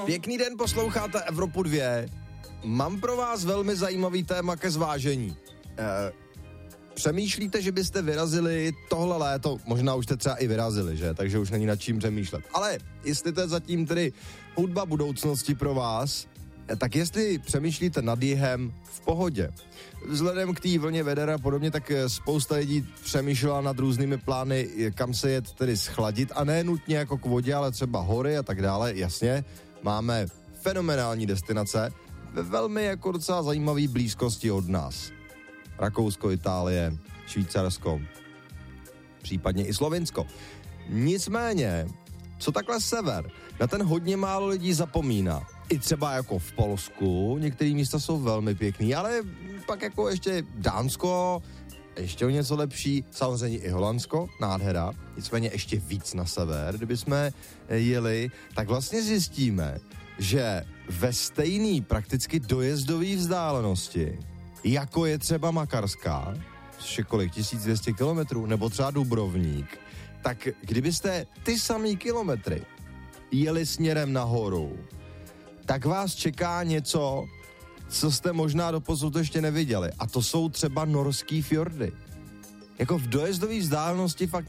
Pěkný den, posloucháte Evropu 2. Mám pro vás velmi zajímavý téma ke zvážení. Přemýšlíte, že byste vyrazili tohle léto? Možná už jste třeba i vyrazili, že? Takže už není nad čím přemýšlet. Ale jestli to je zatím tedy hudba budoucnosti pro vás, tak jestli přemýšlíte nad jihem, v pohodě. Vzhledem k té vlně veder a podobně, tak spousta lidí přemýšlela nad různými plány, kam se jet tedy schladit, a ne nutně jako k vodě, ale třeba hory a tak dále. Jasně, máme fenomenální destinace ve velmi jako docela zajímavé blízkosti od nás. Rakousko, Itálie, Švýcarsko, případně i Slovinsko. Nicméně, co takhle sever, na ten hodně málo lidí zapomíná. I třeba jako v Polsku, některé místa jsou velmi pěkný, ale pak jako ještě Dánsko, ještě o něco lepší, samozřejmě i Holandsko, nádhera, nicméně ještě víc na sever, kdyby jsme jeli, tak vlastně zjistíme, že ve stejný prakticky dojezdové vzdálenosti, jako je třeba Makarská, což je kolik, 1200 kilometrů, nebo třeba Dubrovník, tak kdybyste ty samý kilometry jeli směrem nahoru, tak vás čeká něco, co jste možná doposud ještě neviděli. A to jsou třeba norský fjordy. Jako v dojezdové vzdálenosti fakt